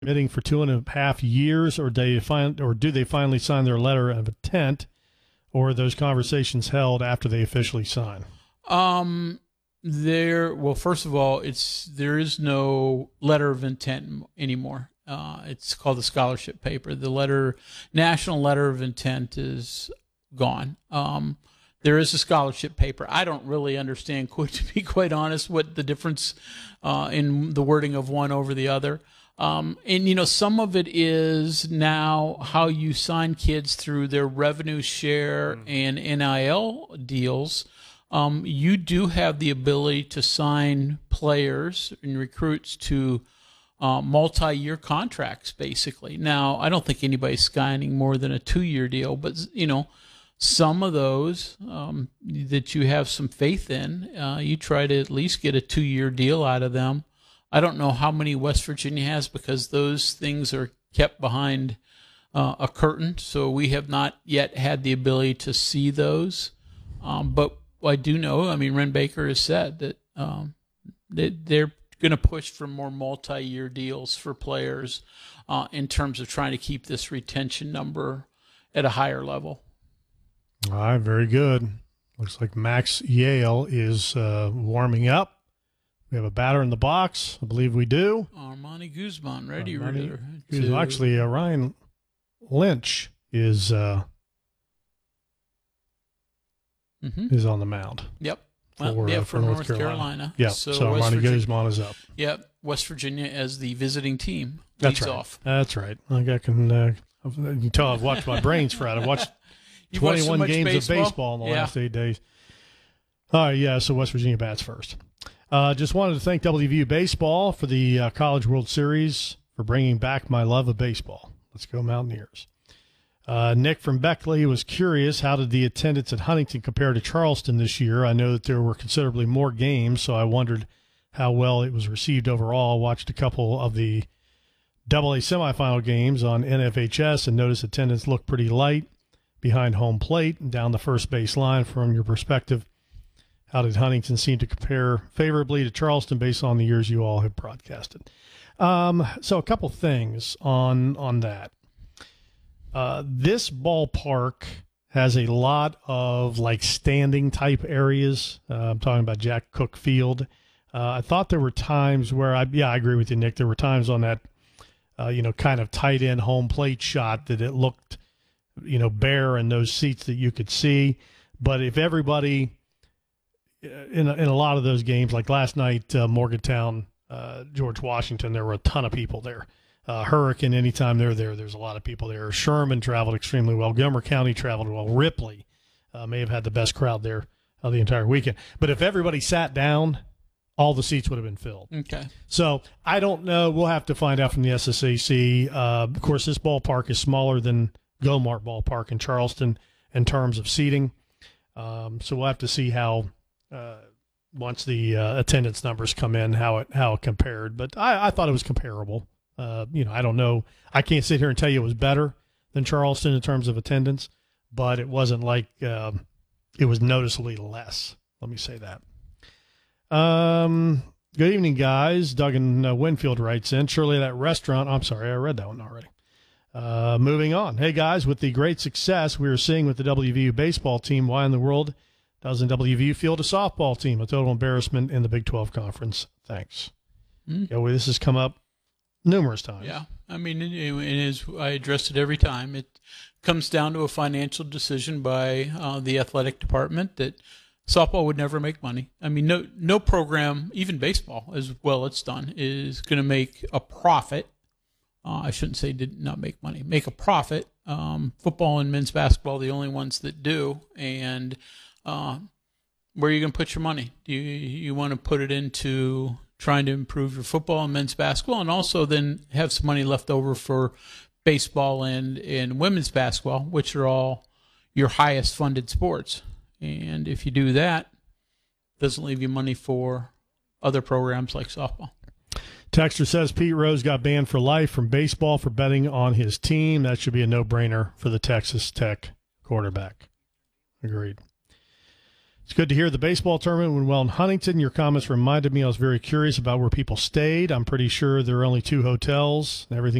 committing for 2.5 years, or do they finally sign their letter of intent, or are those conversations held after they officially sign? First of all, there is no letter of intent anymore. It's called the scholarship paper. The national letter of intent is gone. There is a scholarship paper. I don't really understand, to be quite honest, what the difference in the wording of one over the other. And some of it is now how you sign kids through their revenue share and NIL deals. You do have the ability to sign players and recruits to multi-year contracts, basically. Now, I don't think anybody's signing more than a 2-year deal, but, some of those that you have some faith in, you try to at least get a 2-year deal out of them. I don't know how many West Virginia has, because those things are kept behind a curtain, so we have not yet had the ability to see those. But I do know, Ren Baker has said that they're going to push for more multi-year deals for players in terms of trying to keep this retention number at a higher level. All right, very good. Looks like Max Yale is warming up. We have a batter in the box. I believe we do. Armani Guzman, ready. Actually, Ryan Lynch is on the mound. Yep. For North Carolina. Yeah, so Armani Guzman is up. Yep, West Virginia as the visiting team leads off. That's right. You can tell I've watched my brains fried. I've watched 21 games of baseball in the last 8 days. All right, yeah, so West Virginia bats first. Just wanted to thank WVU Baseball for the College World Series, for bringing back my love of baseball. Let's go Mountaineers. Nick from Beckley was curious, how did the attendance at Huntington compare to Charleston this year? I know that there were considerably more games, so I wondered how well it was received overall. Watched a couple of the AA semifinal games on NFHS and noticed attendance looked pretty light behind home plate and down the first base line. From your perspective, how did Huntington seem to compare favorably to Charleston based on the years you all have broadcasted? So a couple things on that. This ballpark has a lot of standing type areas. I'm talking about Jack Cook Field. I thought there were times where I agree with you, Nick. There were times on that, kind of tight end home plate shot that it looked, bare in those seats that you could see. But if everybody in a lot of those games, like last night, Morgantown, George Washington, there were a ton of people there. Hurricane, anytime they're there, there's a lot of people there. Sherman traveled extremely well. Gomer County traveled well. Ripley may have had the best crowd there the entire weekend. But if everybody sat down, all the seats would have been filled. Okay. So I don't know. We'll have to find out from the SSAC. Of course, this ballpark is smaller than Gomart Ballpark in Charleston in terms of seating. So we'll have to see how once the attendance numbers come in, how it compared. But I thought it was comparable. I don't know. I can't sit here and tell you it was better than Charleston in terms of attendance, but it wasn't like it was noticeably less. Let me say that. Good evening, guys. Doug in Winfield writes in. Surely that restaurant. I'm sorry, I read that one already. Moving on. Hey, guys, with the great success we are seeing with the WVU baseball team, why in the world doesn't WVU field a softball team? A total embarrassment in the Big 12 Conference. Thanks. This has come up numerous times. Yeah. I addressed it every time. It comes down to a financial decision by the athletic department that softball would never make money. No program, even baseball, as well it's done, is going to make a profit. I shouldn't say did not make money. Make a profit. Football and men's basketball are the only ones that do. And where are you going to put your money? Do you want to put it into trying to improve your football and men's basketball, and also then have some money left over for baseball and women's basketball, which are all your highest funded sports? And if you do that, it doesn't leave you money for other programs like softball. Texter says Pete Rose got banned for life from baseball for betting on his team. That should be a no-brainer for the Texas Tech quarterback. Agreed. It's good to hear the baseball tournament went well in Huntington. Your comments reminded me I was very curious about where people stayed. I'm pretty sure there are only 2 hotels. Everything